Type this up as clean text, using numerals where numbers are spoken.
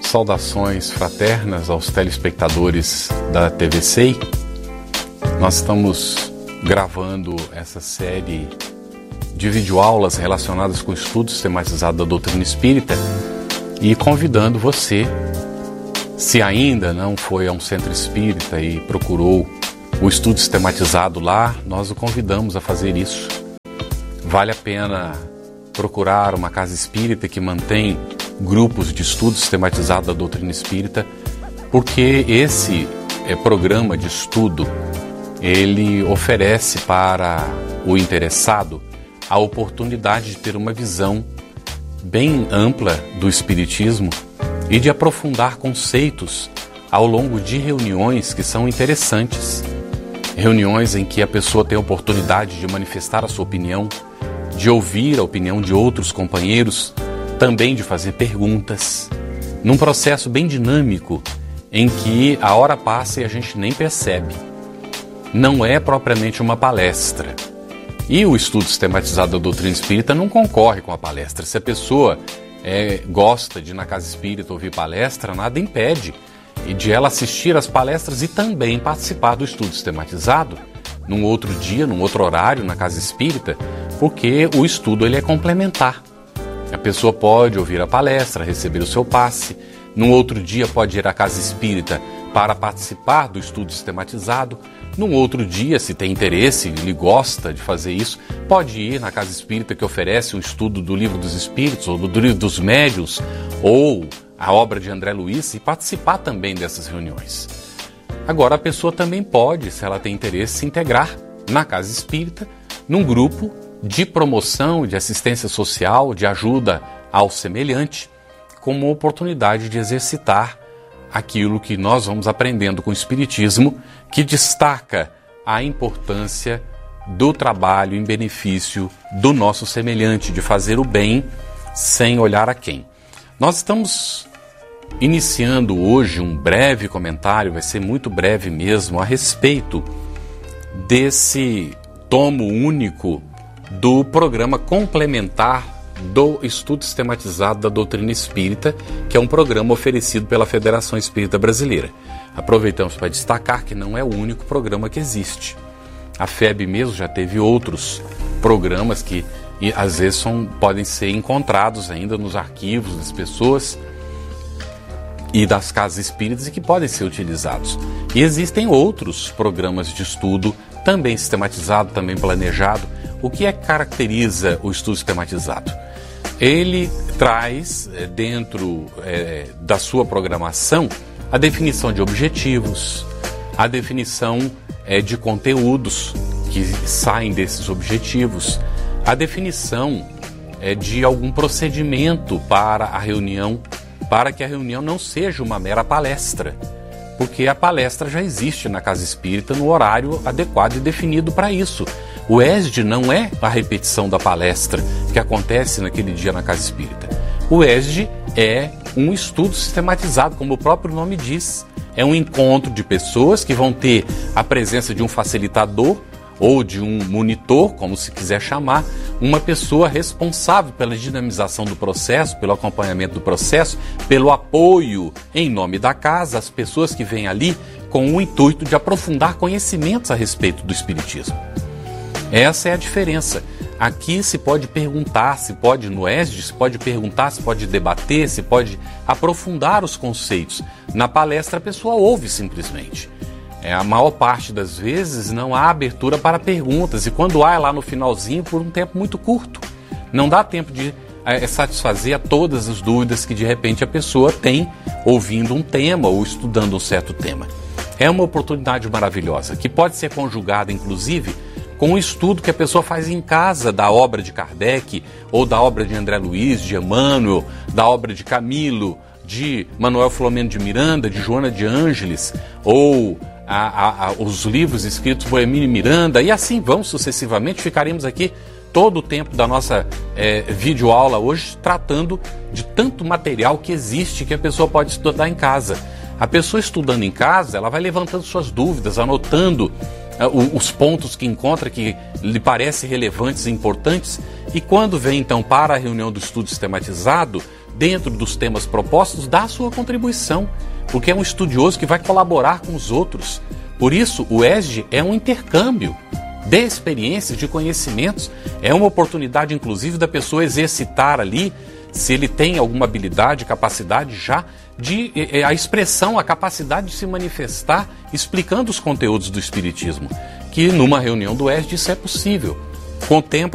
Saudações fraternas aos telespectadores da TV SEI. Nós estamos gravando essa série de videoaulas relacionadas com o estudo sistematizado da doutrina espírita e convidando você, se ainda não foi a um centro espírita e procurou o estudo sistematizado lá, nós o convidamos a fazer isso. Vale a pena procurar uma casa espírita que mantém grupos de estudo sistematizado da doutrina espírita, porque esse programa de estudo, ele oferece para o interessado a oportunidade de ter uma visão bem ampla do espiritismo e de aprofundar conceitos ao longo de reuniões que são interessantes. Reuniões em que a pessoa tem a oportunidade de manifestar a sua opinião, de ouvir a opinião de outros companheiros, também de fazer perguntas, num processo bem dinâmico em que a hora passa e a gente nem percebe. Não é propriamente uma palestra. E o estudo sistematizado da doutrina espírita não concorre com a palestra. Se a pessoa gosta de ir na casa espírita ouvir palestra, nada impede de ela assistir às palestras e também participar do estudo sistematizado num outro dia, num outro horário, na casa espírita, porque o estudo ele é complementar. A pessoa pode ouvir a palestra, receber o seu passe, num outro dia pode ir à casa espírita para participar do estudo sistematizado, num outro dia, se tem interesse, ele gosta de fazer isso, pode ir na casa espírita que oferece um estudo do Livro dos Espíritos, ou do Livro dos Médiuns, ou a obra de André Luiz, e participar também dessas reuniões. Agora, a pessoa também pode, se ela tem interesse, se integrar na casa espírita, num grupo de promoção, de assistência social, de ajuda ao semelhante, como uma oportunidade de exercitar aquilo que nós vamos aprendendo com o Espiritismo, que destaca a importância do trabalho em benefício do nosso semelhante, de fazer o bem sem olhar a quem. Nós estamos iniciando hoje um breve comentário, vai ser muito breve mesmo, a respeito desse tomo único do programa complementar do estudo sistematizado da doutrina espírita, que é um programa oferecido pela Federação Espírita Brasileira. Aproveitamos para destacar que não é o único programa que existe. A FEB mesmo já teve outros programas que às vezes podem ser encontrados ainda nos arquivos das pessoas e das casas espíritas e que podem ser utilizados. E existem outros programas de estudo, também sistematizado, também planejado. O que caracteriza o estudo sistematizado? Ele traz dentro da sua programação a definição de objetivos, a definição de conteúdos que saem desses objetivos, a definição de algum procedimento para a reunião, para que a reunião não seja uma mera palestra, porque a palestra já existe na casa espírita no horário adequado e definido para isso. O ESD não é a repetição da palestra que acontece naquele dia na casa espírita. O ESD é um estudo sistematizado, como o próprio nome diz. É um encontro de pessoas que vão ter a presença de um facilitador ou de um monitor, como se quiser chamar, uma pessoa responsável pela dinamização do processo, pelo acompanhamento do processo, pelo apoio em nome da casa, às pessoas que vêm ali com o intuito de aprofundar conhecimentos a respeito do espiritismo. Essa é a diferença. Aqui se pode perguntar, no ESD, se pode perguntar, se pode debater, se pode aprofundar os conceitos. Na palestra a pessoa ouve simplesmente. A maior parte das vezes não há abertura para perguntas e quando há é lá no finalzinho por um tempo muito curto. Não dá tempo de satisfazer a todas as dúvidas que de repente a pessoa tem ouvindo um tema ou estudando um certo tema. É uma oportunidade maravilhosa que pode ser conjugada inclusive com o estudo que a pessoa faz em casa da obra de Kardec, ou da obra de André Luiz, de Emmanuel, da obra de Camilo, de Manuel Filomeno de Miranda, de Joana de Ângeles, ou os livros escritos por Emílio Miranda, e assim vamos sucessivamente. Ficaremos aqui todo o tempo da nossa videoaula hoje tratando de tanto material que existe que a pessoa pode estudar em casa. A pessoa estudando em casa, ela vai levantando suas dúvidas, anotando os pontos que encontra que lhe parecem relevantes e importantes, e quando vem então para a reunião do estudo sistematizado, dentro dos temas propostos, dá a sua contribuição, porque é um estudioso que vai colaborar com os outros. Por isso, o ESG é um intercâmbio de experiências, de conhecimentos, é uma oportunidade, inclusive, da pessoa exercitar ali, se ele tem alguma habilidade, capacidade já, de a expressão, a capacidade de se manifestar explicando os conteúdos do Espiritismo, que numa reunião do ESG isso é possível. Com o tempo